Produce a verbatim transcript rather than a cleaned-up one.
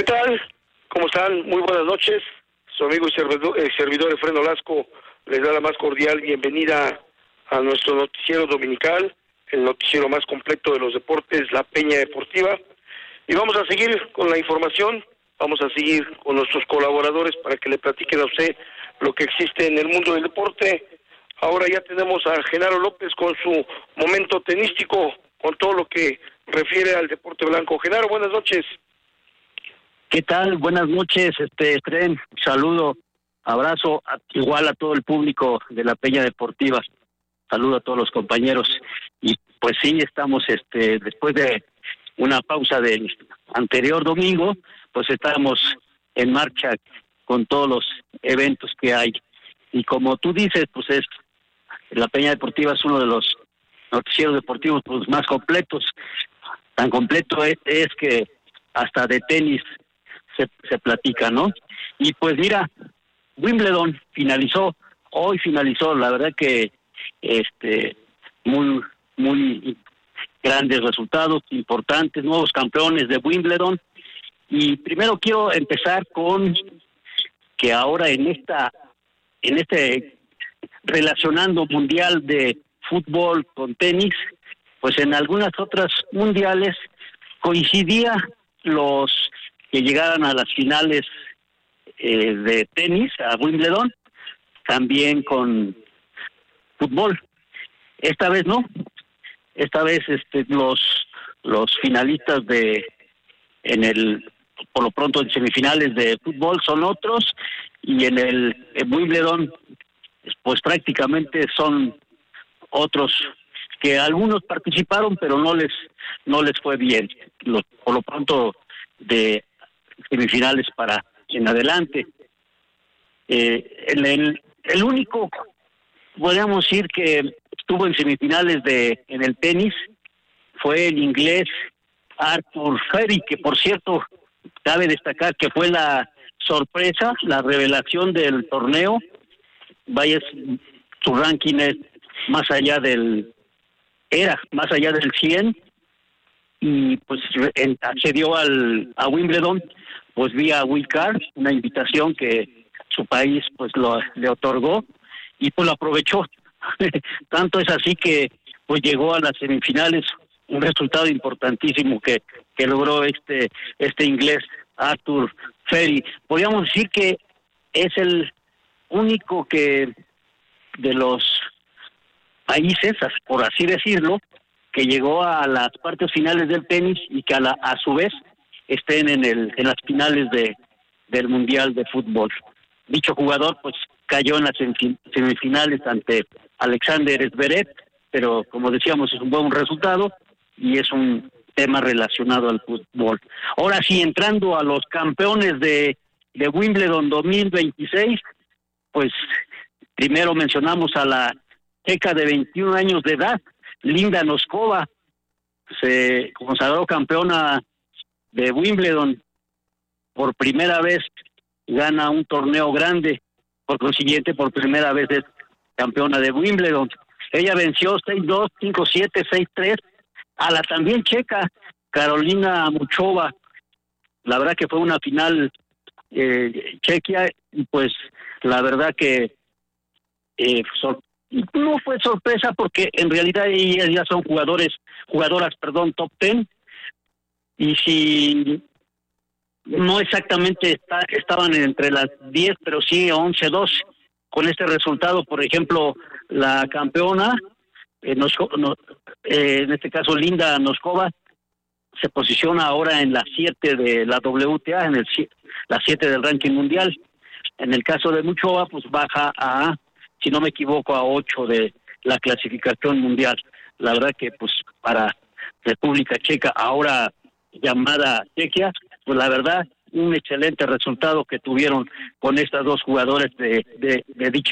¿Qué tal? ¿Cómo están? Muy buenas noches. Su amigo y servidor, el servidor Efraín Olasco les da la más cordial bienvenida a nuestro noticiero dominical, el noticiero más completo de los deportes, La Peña Deportiva. Y vamos a seguir con la información, vamos a seguir con nuestros colaboradores para que le platiquen a usted lo que existe en el mundo del deporte. Ahora ya tenemos a Genaro López con su momento tenístico, con todo lo que refiere al deporte blanco. Genaro, buenas noches. ¿Qué tal? Buenas noches, este Efraín. Saludo, abrazo, a, igual a todo el público de La Peña Deportiva. Saludo a todos los compañeros. Y pues sí, estamos, este, después de una pausa del anterior domingo, pues estamos en marcha con todos los eventos que hay. Y como tú dices, pues es La Peña Deportiva es uno de los noticieros deportivos pues, más completos. Tan completo es, es que hasta de tenis se, se platica, ¿no? Y pues mira, Wimbledon finalizó, hoy finalizó, la verdad que este muy muy grandes resultados, importantes, nuevos campeones de Wimbledon. Y primero quiero empezar con que ahora en esta en este relacionando mundial de fútbol con tenis, pues en algunas otras mundiales coincidía los que llegaran a las finales eh, de tenis a Wimbledon, también con fútbol. Esta vez no, esta vez este los los finalistas de en el por lo pronto en semifinales de fútbol son otros, y en el en Wimbledon pues prácticamente son otros que algunos participaron pero no les no les fue bien. Lo, por lo pronto de semifinales para en adelante. Eh, el, el, el único, podríamos decir que estuvo en semifinales de en el tenis fue el inglés Arthur Feri, que por cierto cabe destacar que fue la sorpresa, la revelación del torneo. Vaya, su ranking es más allá del era más allá del cien, y pues en, accedió al a Wimbledon pues vía Wildcard, una invitación que su país pues lo le otorgó, y pues lo aprovechó. Tanto es así que pues llegó a las semifinales, un resultado importantísimo que que logró este este inglés Arthur Feri. Podríamos decir que es el único que de los países, por así decirlo, que llegó a las partes finales del tenis y que a, la, a su vez estén en el en las finales de del mundial de fútbol. Dicho jugador pues cayó en las semifinales ante Alexander Zverev, pero como decíamos es un buen resultado y es un tema relacionado al fútbol. Ahora sí, entrando a los campeones de de Wimbledon dos mil veintiséis, pues primero mencionamos a la checa de veintiún años de edad, Linda Noskova, se consagró campeona de Wimbledon por primera vez, gana un torneo grande, por consiguiente por primera vez es campeona de Wimbledon. Ella venció seis dos, cinco siete, seis tres a la también checa Carolina Muchova. La verdad que fue una final eh, chequia, y pues la verdad que eh, sor- no fue sorpresa porque en realidad ellas ya son jugadores, jugadoras, perdón, top ten, y si no exactamente está, estaban entre las diez, pero sí once dos con este resultado. Por ejemplo, la campeona, eh, nos, no, eh, en este caso Linda Noskova, se posiciona ahora en la siete de la W T A, en el la siete del ranking mundial. En el caso de Muchova, pues baja a, si no me equivoco, a ocho de la clasificación mundial. La verdad que pues para República Checa, ahora llamada Chequia, pues la verdad un excelente resultado que tuvieron con estas dos jugadores de, de, de dicha